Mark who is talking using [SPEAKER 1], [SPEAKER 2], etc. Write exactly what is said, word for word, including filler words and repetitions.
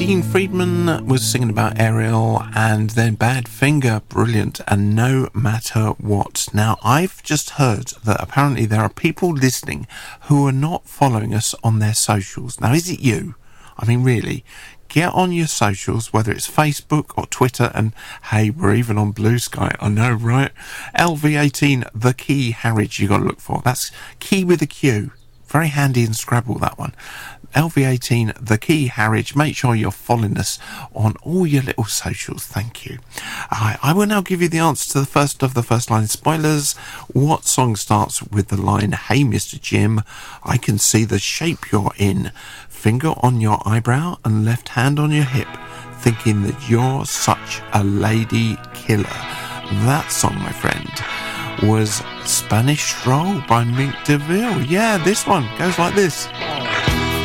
[SPEAKER 1] Dean Friedman was singing about Ariel, and then Badfinger, brilliant, and No Matter What. Now, I've just heard that apparently there are people listening who are not following us on their socials. Now, is it you? I mean, really, get on your socials, whether it's Facebook or Twitter, and hey, we're even on Blue Sky, I know, right? L V eighteen, The Key Harridge, you got to look for. That's key with a Q. Very handy in Scrabble, that one. L V eighteen, The Key Harridge. Make sure you're following us on all your little socials. Thank you. I, I will now give you the answer to the first of the first line spoilers. What song starts with the line, "Hey, Mister Jim, I can see the shape you're in. Finger on your eyebrow and left hand on your hip, thinking that you're such a lady killer." That song, my friend, was Spanish Stroll by Mink DeVille. Yeah, this one goes like this.